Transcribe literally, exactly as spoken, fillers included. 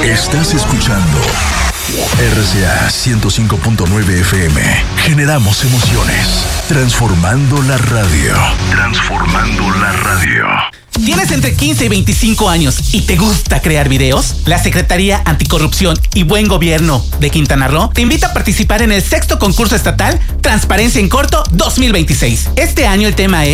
Estás escuchando R C A ciento cinco punto nueve F M. Generamos emociones. Transformando la radio. Transformando la radio. ¿Tienes entre quince y veinticinco años y te gusta crear videos? La Secretaría Anticorrupción y Buen Gobierno de Quintana Roo te invita a participar en el sexto concurso estatal Transparencia en Corto dos mil veintiséis. Este año el tema es